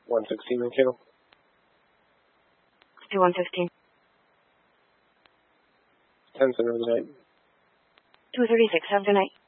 116 Mankato. Do 115. 10 7 of the night. 236. Have a good night.